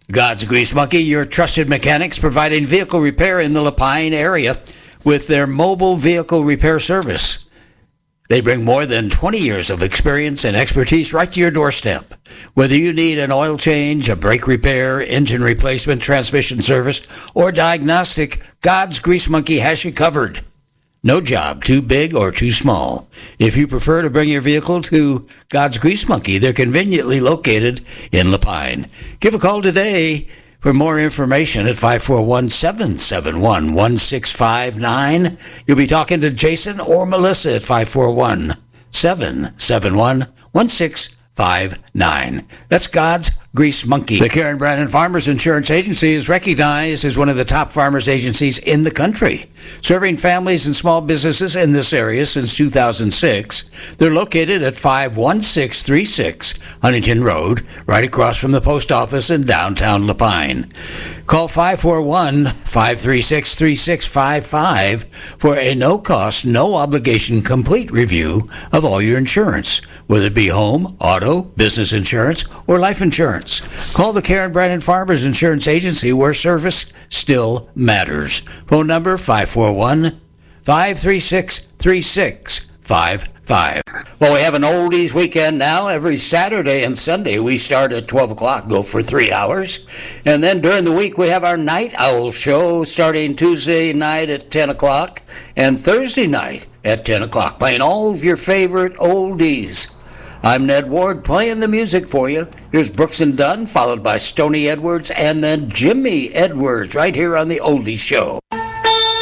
God's Grease Monkey, your trusted mechanics providing vehicle repair in the Lapine area with their mobile vehicle repair service. They bring more than 20 years of experience and expertise right to your doorstep. Whether you need an oil change, a brake repair, engine replacement, transmission service, or diagnostic, God's Grease Monkey has you covered. No job too big or too small. If you prefer to bring your vehicle to God's Grease Monkey, they're conveniently located in Lapine. Give a call today for more information at 541-771-1659. You'll be talking to Jason or Melissa at 541-771-1659. That's God's Grease Monkey. The Karen Brandon Farmers Insurance Agency is recognized as one of the top farmers agencies in the country, serving families and small businesses in this area since 2006. They're located at 51636 Huntington Road, right across from the post office in downtown Lapine. Call 541-536-3655 for a no-cost, no-obligation complete review of all your insurance, whether it be home, auto, business insurance, or life insurance. Call the Karen Brandon Farmers Insurance Agency, where service still matters. Phone number 541-536-3655. Well, we have an oldies weekend now. Every Saturday and Sunday we start at 12 o'clock, go for 3 hours. And then during the week we have our Night Owl show starting Tuesday night at 10 o'clock and Thursday night at 10 o'clock, playing all of your favorite oldies. I'm Ned Ward playing the music for you. Here's Brooks and Dunn, followed by Stoney Edwards, and then Jimmy Edwards right here on the Oldies Show.